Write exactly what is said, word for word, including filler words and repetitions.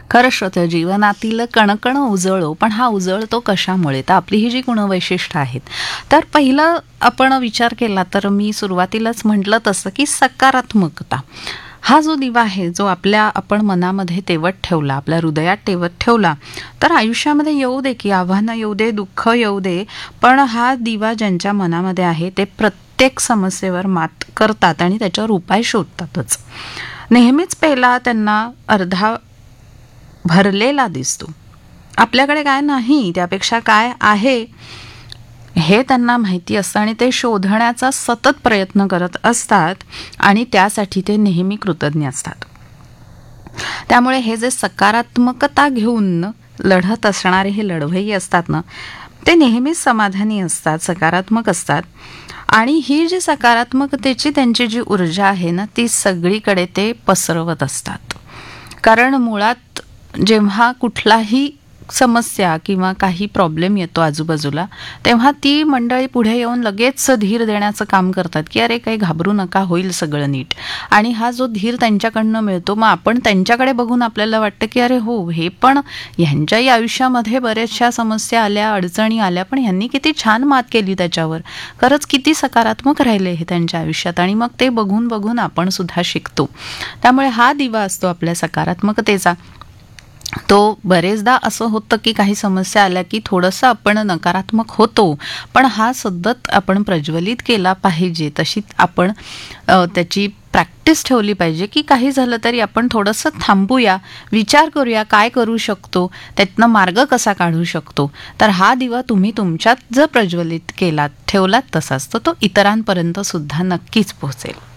खरं श्रोते, जीवनातील कणकण उजळो, पण हा उजळतो कशामुळे? तर आपली ही जी गुणवैशिष्ट्य आहेत, तर पहिलं आपण विचार केला तर मी सुरुवातीलाच म्हटलं तसं की सकारात्मकता हा जो दिवा आहे, जो आपल्या आपण मनामध्ये तेवत ठेवला, आपल्या हृदयात तेवत ठेवला, तर आयुष्यामध्ये येऊ दे की आव्हानं येऊ दे, दुःख येऊ दे, पण हा दिवा ज्यांच्या मनामध्ये आहे ते प्रत्येक समस्येवर मात करतात आणि त्याच्यावर उपाय शोधतातच. नेहमीच पहिला त्यांना अर्धा भरलेला दिसतो. आपल्याकडे काय नाही, त्यापेक्षा काय आहे हे त्यांना माहिती असतं आणि ते शोधण्याचा सतत प्रयत्न करत असतात आणि त्यासाठी ते नेहमी कृतज्ञ असतात. त्यामुळे हे जे सकारात्मकता घेऊन लढत असणारे हे लढवय्ये असतात ना, ते नेहमीच समाधानी असतात, सकारात्मक असतात. आणि ही जी सकारात्मकतेची त्यांची जी ऊर्जा आहे ना, ती सगळीकडे ते पसरवत असतात. कारण मुळात जेव्हा कुठलाही समस्या किंवा काही प्रॉब्लेम येतो आजूबाजूला, तेव्हा ती मंडळी पुढे येऊन लगेच धीर देण्याचं काम करतात की अरे काही घाबरू नका, होईल सगळं नीट. आणि हा जो धीर त्यांच्याकडनं मिळतो, मग आपण त्यांच्याकडे बघून आपल्याला वाटतं की अरे हो, हे पण ह्यांच्याही आयुष्यामध्ये बऱ्याचशा समस्या आल्या, अडचणी आल्या, पण ह्यांनी किती छान मात केली त्याच्यावर, खरंच किती सकारात्मक राहिले हे त्यांच्या आयुष्यात. आणि मग ते बघून बघून आपण सुद्धा शिकतो. त्यामुळे हा दिवा असतो आपल्या सकारात्मकतेचा. तो बरेचदा असं होतं की काही समस्या आल्या की थोडंसं आपण नकारात्मक होतो, पण हा सतत आपण प्रज्वलित केला पाहिजे. तशी आपण त्याची प्रॅक्टिस ठेवली पाहिजे की काही झालं तरी आपण थोडंसं थांबूया, विचार करूया काय करू शकतो, त्यातनं मार्ग कसा काढू शकतो. तर हा दिवा तुम्ही तुमच्यात जर प्रज्वलित केलात, ठेवलात तसाच, तर तो इतरांपर्यंत सुद्धा नक्कीच पोहोचेल.